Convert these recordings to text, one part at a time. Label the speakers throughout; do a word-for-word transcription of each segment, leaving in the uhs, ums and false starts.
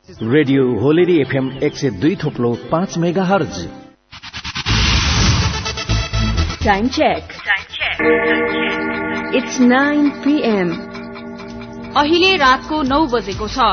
Speaker 1: Radio होलेरी FM एक सय दुई थोप्लो पाँच mega hertz.
Speaker 2: Time check. It's nine PM.
Speaker 3: अहिले रातको नौ बजेको छ।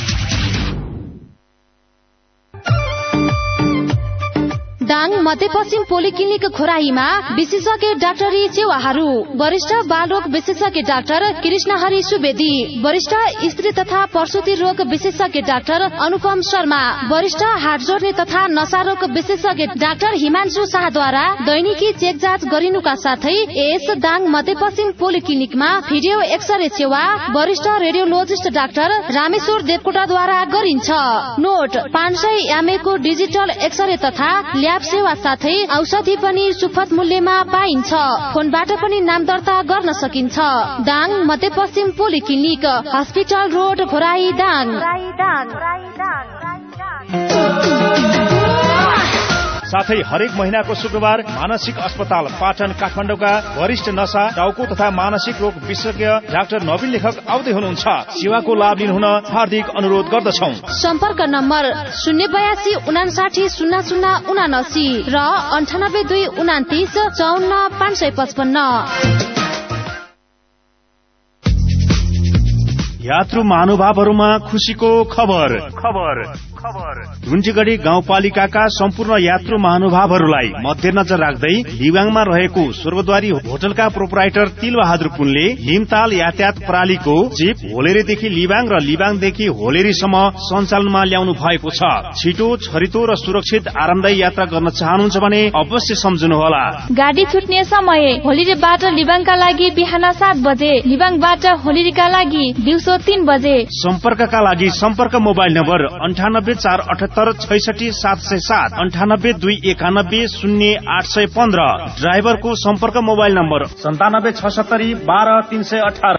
Speaker 4: दाङ मध्यपश्चिम पोलिक्लिनिक खोराहीमा विशेषज्ञ डाक्टरी सेवाहरू। वरिष्ठ बालरोग विशेषज्ञ डाक्टर कृष्णहरि सुवेदी, वरिष्ठ स्त्री तथा प्रसूति रोग विशेषज्ञ डाक्टर अनुपम शर्मा, वरिष्ठ हात जोड्ने तथा नशा रोग विशेषज्ञ डाक्टर हिमांशु शाहद्वारा दैनिकी चेक जाँच गरिनुका साथै यस दाङ मध्यपश्चिम पोलिक्लिनिकमा भिडियो एक्सरे सेवा वरिष्ठ रेडियोलोजिस्ट डाक्टर रामेश्वर देवकोटाद्वारा गरिन्छ। नोट पाँच सय एमएको डिजिटल एक्सरे तथा ल्याब सेवा साथै औषधि पनि सुपथ मूल्यमा पाइन्छ। फोनबाट पनि नाम दर्ता गर्न सकिन्छ। दाङ मध्यपश्चिम पोलिक्लिनिक, हस्पिटल रोड, खोराही, दाङ।
Speaker 5: साथै हरेक महिनाको शुक्रबार मानसिक अस्पताल पाटन काठमाडौँका वरिष्ठ नशा, टाउको तथा मानसिक रोग विशेषज्ञ डाक्टर नवीन लेखक आउँदै हुनुहुन्छ। सेवाको लाभ लिनुहुन हार्दिक अनुरोध गर्दछौं।
Speaker 4: सम्पर्क नम्बर शून्य बयासी उनासाठी शून्य शून्य उनासी र अन्ठानब्बे दुई उनातिस चौन्न पाँच सय पचपन्न।
Speaker 5: यात्रु महानुभावहरूमा खुशीको खबर खबर खबर धुन्चीगढी गाउँपालिकाका सम्पूर्ण यात्रु महानुभावहरूलाई मध्यनजर राख्दै लिबाङमा रहेको स्वर्गद्वारी होटलका प्रोपराइटर तिलबहादुर पुनले हिमताल यातायात प्रणालीको चिप होलेरीदेखि लिबाङ र लिबाङदेखि होलेरीसम्म सञ्चालनमा ल्याउनु भएको छ। छिटो, छरितो र सुरक्षित आरामदायी यात्रा गर्न चाहनुहुन्छ भने अवश्य सम्झनुहोला।
Speaker 3: गाडी छुट्ने समय होलेरीबाट लिबाङका लागि बिहान सात बजे, लिबाङबाट होलेरीका लागि दिउँसो तीन बजे।
Speaker 5: सम्पर्कका लागि सम्पर्क मोबाइल नम्बर अन्ठानब्बे चार अठहत्तर छैसठी सात सय सात, अन्ठानब्बे दुई एकानब्बे शून्य आठ सय पन्ध्र। ड्राइभरको सम्पर्क मोबाइल नम्बर सन्तानब्बे छ सत्तरी बाह्र तीन सय अठार।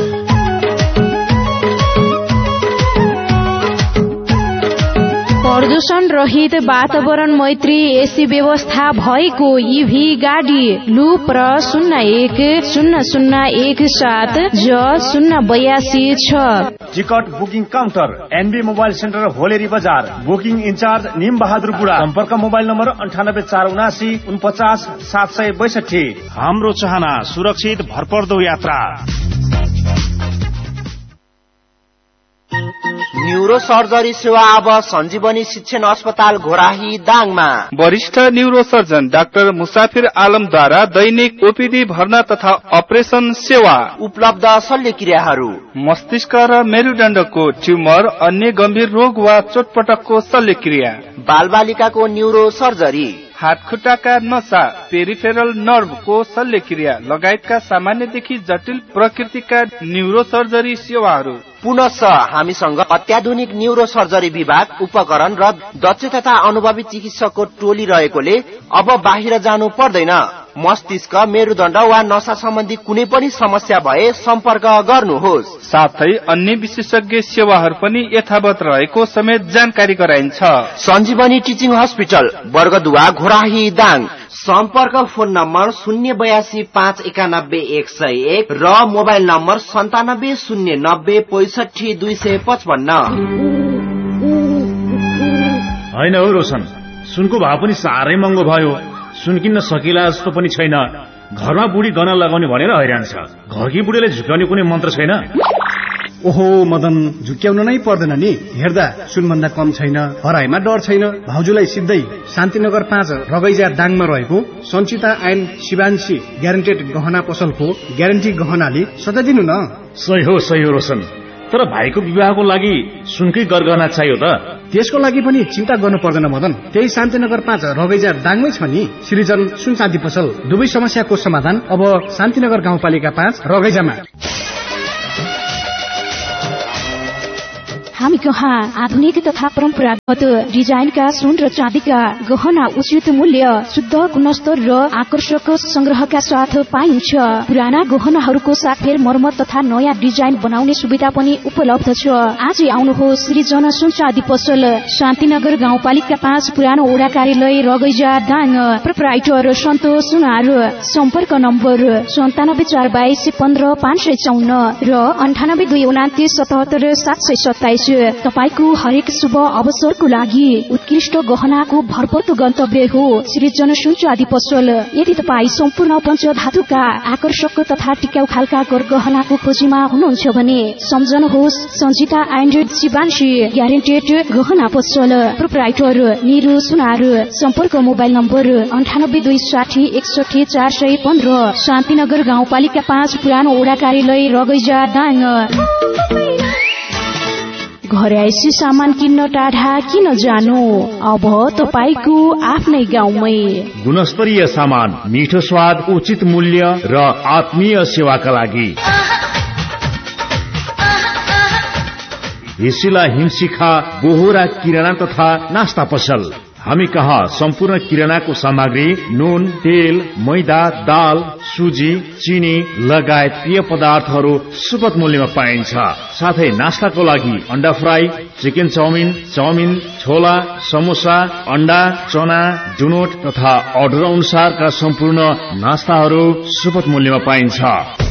Speaker 6: प्रदूषण रहित वातावरण मैत्री एसी व्यवस्था भएको ईभी गाडी लुप र शून्य एक शून्य शून्य एक सात ज शून्य बयासी छ।
Speaker 5: Ticket booking counter NB mobile centre होलेरी बजार। बुकिङ इन्चार्ज निम बहादुर बुढा। सम्पर्क मोबाइल नम्बर अन्ठानब्बे चार उनासी उनपचास सात सय बैसठी। हाम्रो चाहना सुरक्षित भरपर्दो यात्रा।
Speaker 7: न्यूरो सर्जरी सेवा अब सञ्जीवनी शिक्षण अस्पताल घोराही दाङमा।
Speaker 8: वरिष्ठ न्यूरो सर्जन डाक्टर मुसाफिर आलमद्वारा दैनिक ओपीडी भर्ना तथा अपरेसन सेवा
Speaker 7: उपलब्ध। शल्यक्रियाहरू
Speaker 8: मस्तिष्क र मेरुदण्डको ट्युमर, अन्य गम्भीर रोग वा चोटपटकको शल्यक्रिया,
Speaker 7: बालबालिकाको न्यूरो सर्जरी,
Speaker 8: हात खुट्टाका नसा, पेरिफेरल नर्भको शल्यक्रिया लगायतका सामान्यदेखि जटिल प्रकृतिका न्यूरो सर्जरी सेवाहरू।
Speaker 7: पुनश हामीसँग अत्याधुनिक न्यूरो सर्जरी विभाग, उपकरण र दक्ष तथा अनुभवी चिकित्सकको टोली रहेकोले अब बाहिर जानु पर्दैन। मस्तिष्क, मेरुदण्ड वा नशा सम्बन्धी कुनै पनि समस्या भए सम्पर्क गर्नुहोस्।
Speaker 8: साथै अन्य विशेषज्ञ सेवाहरू पनि यथावत रहेको समेत जानकारी गराइन्छ।
Speaker 7: सञ्जीवनी टिचिङ हस्पिटल, वर्गदुवा, घोराही, दाङ। सम्पर्क फोन नम्बर शून्य बयासी पाँच एकानब्बे एक सय एक र मोबाइल नम्बर सन्तानब्बे शून्य नब्बे पैसठी दुई सय पचपन्न।
Speaker 5: होइन हो रोशन, सुनको भाव पनि साह्रै महँगो भयो। सुन किन्न सकिला जस्तो पनि छैन। घरमा बुढी गहना लगाउने भनेर हैरान छ। घरकी बुढीले झुक्याउने कुनै मन्त्र छैन।
Speaker 9: ओहो मदन, झुक्याउन नै पर्दैन नि। हेर्दा सुनभन्दा कम छैन, हराइमा डर छैन। भाउजूलाई सिधै शान्तिनगर पाँच रगैजा दाङमा रहेको सञ्चिता एन्ड शिवांशी ग्यारेन्टेड गहना पसलको ग्यारेन्टी गहनाले सजाइदिनु न।
Speaker 5: सही हो सही हो रोशन, तर भाइको विवाहको लागि सुनकै गरगहना चाहियो त।
Speaker 9: त्यसको लागि पनि चिन्ता गर्नु पर्दैन मदन, त्यही शान्तिनगर पाँच रगैजा दाङमै छ नि सृजन सुन चाँदी पसल। दुवै समस्याको समाधान अब शान्तिनगर गाउँपालिका पाँच रगैजामा।
Speaker 6: हामी कहाँ आधुनिक तथा परम्परागत डिजाइनका सुन र चाँदीका गहना उचित मूल्य, शुद्ध गुणस्तर र आकर्षक संग्रहका साथ पाइन्छ। पुराना गहनाहरूको साथ फेर मर्मत तथा नयाँ डिजाइन बनाउने सुविधा पनि उपलब्ध छ। आज आउनुहोस् सृजन सुन चाँदी पसल, शान्तिनगर गाउँपालिका पाँच, पुरानो ओडा कार्यालय, रगैजा, दाङ। प्रोपराइटर सन्तोष सुनार। सम्पर्क नम्बर सन्तानब्बे चार बाइस पन्ध्र पाँच सय चौन्न र अन्ठानब्बे दुई उनातिस सतहत्तर सात सय सत्ताइस। तपाईको हरेक शुभ अवसरको लागि उत्कृष्ट गहनाको भरपर्दो गन्तव्य हो श्री जनसुन चाँदी पसल। यदि तपाईँ सम्पूर्ण पञ्चधातुका आकर्षक तथा टिकाउ खालका गहनाको खोजीमा हुनुहुन्छ भने सम्झनुहोस् सञ्जिता एन्ड शिवांशी ग्यारेन्टेड गहना पसल, प्रोप्राइटर निरु सुनार। सम्पर्क मोबाइल नम्बर अन्ठानब्बे दुई साठी एकसठी चार सय पन्ध्र, शान्तिनगर गाउँपालिका पाँच, पुरानो ओडा कार्यालय, रगैजा, दाङ। घरैसी सामान किन्न टाढा किन जानु, अब तपाईको आफ्नै गाउँमै।
Speaker 1: गुणस्तरीय सामान, मिठो स्वाद, उचित मूल्य र आत्मीय सेवाका लागि हिसिला हिमशिखा बोहरा किराना तथा नास्ता पसल। हामी कहाँ सम्पूर्ण किरानाको सामग्री, नुन, तेल, मैदा, दाल, सुजी, चिनी लगायत पेय पदार्थहरू सुपथ मूल्यमा पाइन्छ। साथै नास्ताको लागि अण्डा फ्राई, चिकन चाउमिन, चाउमिन, छोला, समोसा, अण्डा, चना, डुनोट तथा अर्डर अनुसारका सम्पूर्ण नास्ताहरू सुपथ मूल्यमा पाइन्छ।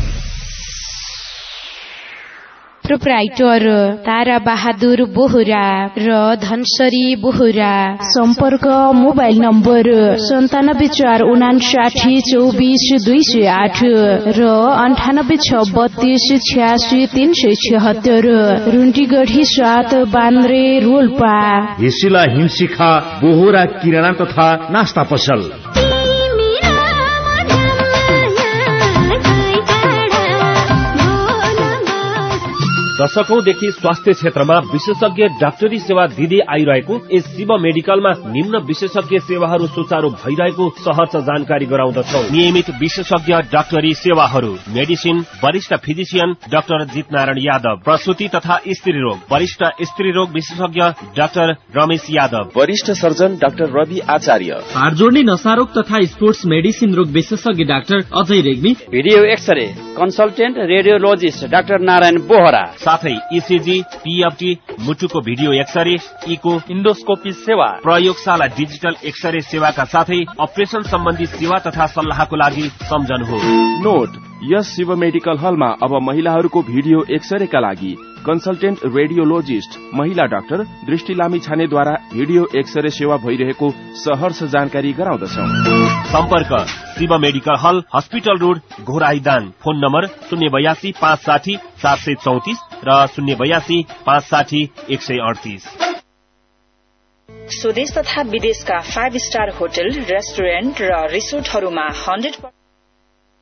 Speaker 4: प्रोप्राइटर तारा बहादुर बोहरा र धनसरी बोहरा।
Speaker 6: सम्पर्क मोबाइल नम्बर सन्तानब्बे चार उनासाठी चौबिस दुई सय आठ र अन्ठानब्बे छ बत्तीस छ्यासी तीन सय छिहत्तर। रुन्टीगढी सात, बान्द्रे, रोल्पा।
Speaker 1: हिसिला हिमशिखा बोहरा किराना तथा नास्ता पसल।
Speaker 10: दशकौंदेखि स्वास्थ्य क्षेत्रमा विशेषज्ञ डाक्टरी सेवा दिँदै आइरहेको यस शिव मेडिकलमा निम्न विशेषज्ञ सेवाहरू सुचारू भइरहेको सहर्ष जानकारी गराउँदछौ। नियमित विशेषज्ञ डाक्टरी सेवाहरू: मेडिसिन, वरिष्ठ फिजिशियन डाक्टर जित नारायण यादव, प्रसूति तथा स्त्री रोग वरिष्ठ स्त्री रोग विशेषज्ञ डाक्टर रमेश यादव,
Speaker 11: वरिष्ठ सर्जन डाक्टर रवि आचार्य,
Speaker 12: हाड जोड्ने नसारोग तथा स्पोर्ट्स मेडिसिन रोग विशेषज्ञ doctor Ajay Regmi,
Speaker 13: video x-ray consultant radiologist doctor Narayan Bohra,
Speaker 10: साथै इसिजी, पीएफटी, मुटुको भिडियो एक्सरे, इको,
Speaker 13: इन्डोस्कोपी सेवा,
Speaker 10: प्रयोगशाला डिजिटल एक्सरे सेवाका साथै अपरेशन सम्बन्धी सेवा तथा सल्लाहको लागि सम्झनुहोस्।
Speaker 11: नोट: यस शिव मेडिकल हलमा अब महिलाहरूको भिडियो एक्सरेका लागि कन्सल्टेन्ट रेडियोलोजिस्ट महिला डाक्टर दृष्टि लामी छानेद्वारा भिडियो एक्सरे सेवा भइरहेको सहर्ष जानकारी गराउँदछौ।
Speaker 10: सम्पर्क शिव मेडिकल हल, hospital road, Ghorahi, Dang. Phone number शून्य बयासी पाँच साठी सात सय चौतिस र शून्य बयासी पाँच साठी एक सय अडतिस।
Speaker 14: स्वदेश तथा विदेशका फाइभ स्टार होटल, रेस्टुरेन्ट र रिसोर्टहरूमा हन्ड्रेड